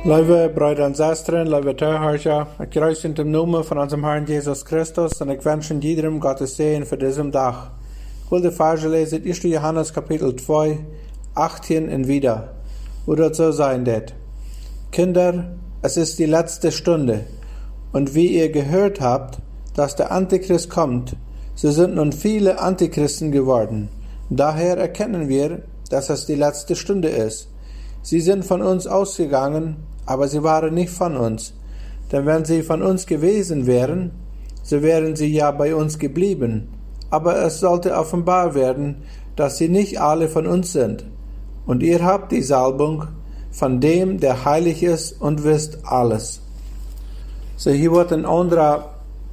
Lieve broeder en zusteren, lieve toehoorders, ik kruis in de naam van onze Herrn Jesus Christus en ik wens iedereen Gottes Segen für diesen Tag. Ich will die Verse lesen, 1. Johannes Kapitel 2, 18 und wieder, wo das so sein wird. Kinder, es ist die letzte Stunde, und wie ihr gehört habt, dass der Antichrist kommt, so sind nun viele Antichristen geworden. Daher erkennen wir, dass es die letzte Stunde ist. Sie sind von uns ausgegangen, aber sie waren nicht von uns. Denn wenn sie von uns gewesen wären, so wären sie ja bei uns geblieben. Aber es sollte offenbar werden, dass sie nicht alle von uns sind. Und ihr habt die Salbung von dem, der heilig ist und wisst alles. So hier wird ein anderer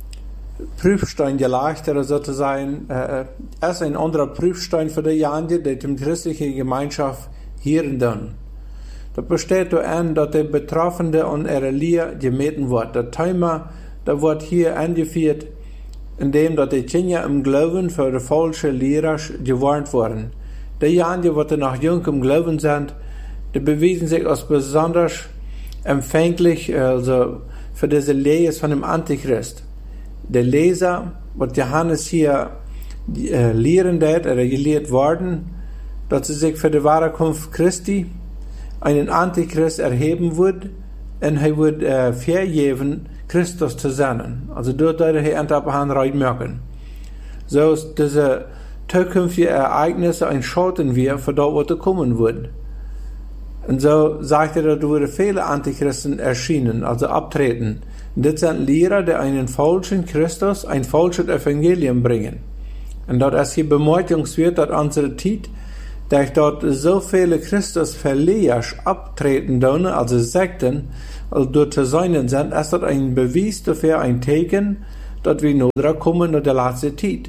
Prüfstein gelegt, oder sozusagen, erst ein anderer Prüfstein für die Jahre, die christliche Gemeinschaft hier und dann. Das besteht daran, dass der Betroffene und ihre Lehre gemeten wird. Das Thema, das wird hier angeführt, indem die Kinder im Glauben für die falsche Lehrer gewarnt wurden. Diejenigen, die noch jung im Glauben sind, die bewiesen sich als besonders empfänglich also für diese Lehre von dem Antichrist. Der Leser, was Johannes hier lehren wird, oder gelehrt worden, dass sie sich für die wahre Kunft Christi einen Antichrist erheben wird, und er wird vergeben, Christus zu senden. Also dort er ein reinmerken. So ist diese zukünftige Ereignisse ein Schatten wir für dort, was kommen wird. Und so sagt er, dass würde viele Antichristen erschienen, also abtreten. Und das sind Lehrer, die einen falschen Christus, ein falsches Evangelium bringen. Und dort es hier bemerkenswert, dass unsere Zeit, dass dort so viele Christus-Verlierer abtreten, also Sekten, also dort zu sein sind, ist das ein Beweis dafür, ein Zeichen, dass wir nur kommen in der letzten Zeit.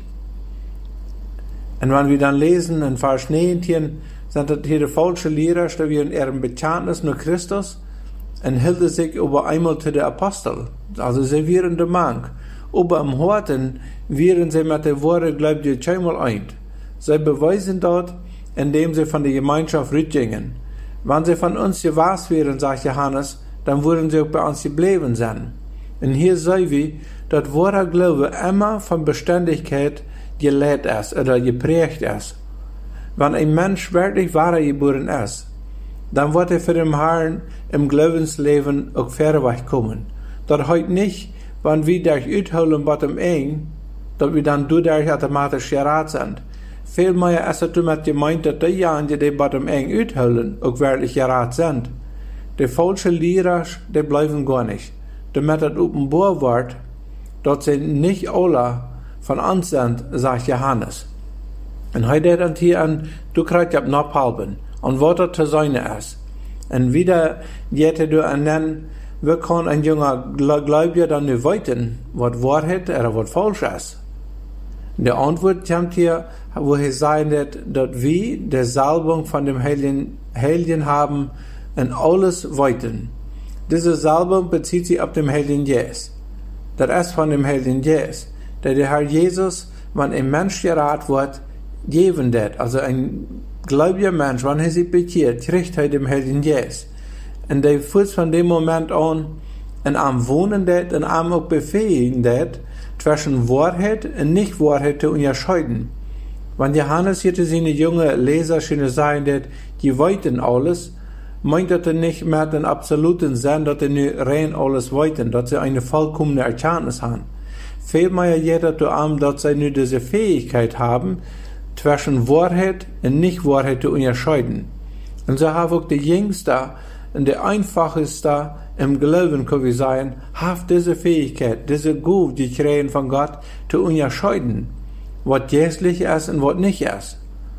Und wenn wir dann lesen in Vers 19, sind das hier die falschen Lehrer, die wir in ihrem Bekenntnis nur Christus und hielten sich über einmal zu den Apostel. Also sie wären der Mann. Aber am Horten wären sie mit der Worte, glaubt ihr, zweimal ein. Sie beweisen dort, indem sie von der Gemeinschaft rückgingen. Wenn sie von uns gewahrt wären, sagt Johannes, dann würden sie auch bei uns geblieben sein. Und hier sehen wir, dass wahrer Glaube immer von Beständigkeit gelehrt ist oder geprägt ist. Wenn ein Mensch wirklich wahrer geboren ist, dann wird er für den Herrn im Glaubensleben auch vorwärts kommen. Das heute nicht, wenn wir durch Utholen bei dem Eng, dass wir dann dadurch automatisch gerat sind. Vielmehr ist es damit gemeint, dass diejenigen, die bei dem Eng Utholen, auch wirklich gerat sind. Die falschen Lehrer, die bleiben gar nicht. Damit es offenbar wird, dass sie nicht alle von uns sind, sagt Johannes. Und heute dann hier an, du kriegst ab Napalben, und was das zu sein ist. Und wieder geht du an den, wie kann ein junger Gläubiger dann nicht weiten, was Wahrheit oder was falsch ist. Die Antwort kommt hier, wo er sagt, dass wir die Salbung von dem Heiligen haben und alles weiten. Diese Salbung bezieht sich auf den Heiligen Jesus. Das ist von dem Heiligen Jesus. Der Herr Jesus, wenn ein Mensch gerat wird, geben wird. Also ein gläubiger Mensch, wenn er sich bekehrt, kriegt er dem Heiligen Jesus. Und der führt von dem Moment an in einem wohnen wird und einem auch befähigen wird, zwischen Wahrheit und Nicht-Wahrheit zu unterscheiden. Wenn Johannes hier seine junge Leser schon sagen wird, die weiten alles, meint er nicht mehr den absoluten Sinn, dass sie rein alles weiten, dass sie eine vollkommene Erkenntnis haben. Vielmehr jeder zu einem, dass sie nur diese Fähigkeit haben, zwischen Wahrheit und Nicht-Wahrheit zu unterscheiden. Und so haben auch die Jüngste und die Einfachste im Glauben, kann wir sagen, haben diese Fähigkeit, diese Gabe, die kriegen von Gott, zu unterscheiden, was geistlich ist und was nicht ist.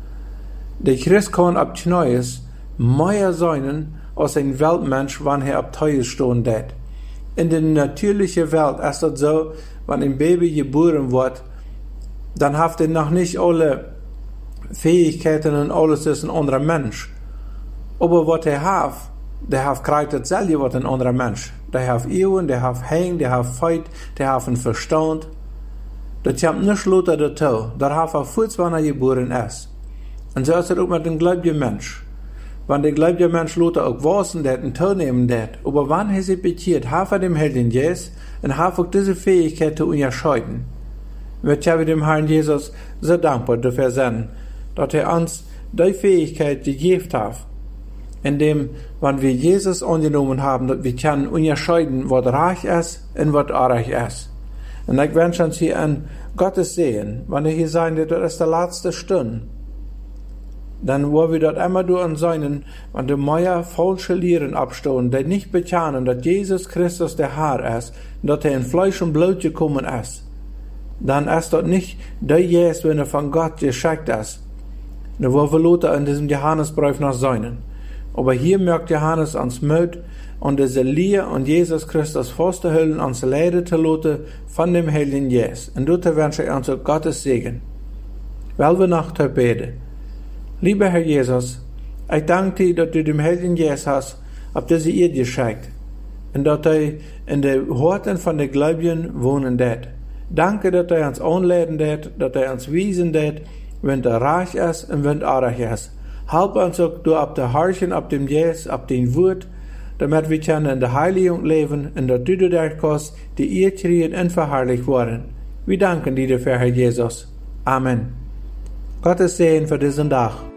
Der Christ kann ab Neues mehr sein als ein Weltmensch, wenn er ab Teus stehen wird. In der natürlichen Welt ist das so, wenn ein Baby geboren wird, dann hat er noch nicht alle Fähigkeiten und alles ist ein anderer Mensch. Aber was er hat, der hat kriegt dasselbe was ein anderer Mensch. Der hat Ehren, der hat Hängen, der hat Feit, der hat einen Verstand. Das kommt nicht lauter dazu. Der hat auch kurz, wenn er geboren ist. Und so ist es auch mit dem gläubigen Mensch. wann der gläubige Mensch Lothar auch wissen dat und teilnehmen dat, aber wann er sich bekehrt, hat er dem Heiligen Jesus und hat auch diese Fähigkeit zu unterscheiden. Wir haben dem Herrn Jesus sehr dankbar dafür sein, dass er uns die Fähigkeit gegeben hat, indem, wenn wir Jesus angenommen haben, dass wir können unterscheiden, was reich ist und was unreich ist. Und ich wünsche uns hier an Gottes Sehen, wenn wir hier sagen, das ist die letzte Stunde, dann wollen wir dort immer durch an seinen, wenn die Meier falsche Lehren abstehen, die nicht bekennen, dass Jesus Christus der Herr ist, dass er in Fleisch und Blut gekommen ist, dann ist das nicht der Jesus, wenn er von Gott geschickt ist. Dann wollen wir Lothar in diesem Johannesbrief noch sein. Aber hier merkt Johannes uns Mut und diese Lehre und Jesus Christus festzuhalten, uns leiden zu lassen von dem Heiligen Jesus. Und dort wünsche ich uns Gottes Segen. Weil wir noch beten. Lieber Herr Jesus, ich danke dir, dass du dem Heiligen Jesus hast, auf diese Erde geschickt. Und dass er in den Horten von den Gläubigen wohnen wird. Danke, dass er uns anladen wird, dass er uns wiesen wird, wenn er reich ist und wenn er reich ist. Help uns auch durch ab der Herrchen, ab dem Jesus, ab dem Wort, damit wir können in der Heiligung leben, in der Tüte der Kost, die ihr kriegen und verherrlicht worden. Wir danken dir dafür, Herr Jesus. Amen. Gottes Segen für diesen Tag.